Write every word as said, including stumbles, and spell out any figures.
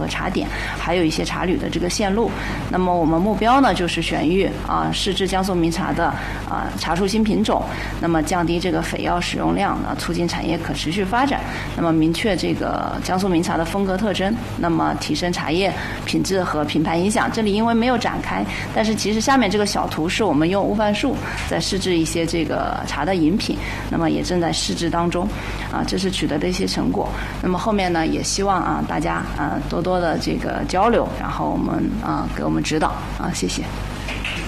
茶点，还有一些茶旅的这个线路。那么我们目标呢，就是选育啊试制江苏名茶的啊茶树新品种，那么降低这个肥药使用量呢，促进产业可持续发展。那么明确这个江苏名茶的风格特征，那么提升茶叶品质和品牌影响。这里因为没有展开，但是其实下面这个小图是我们用乌番树在试制一些这个茶的饮品，那么也正在试制当中，啊，这是取得的一些成果。那么后面呢，也希望啊大家啊多多的这个交流，然后我们啊给我们指导啊，谢谢。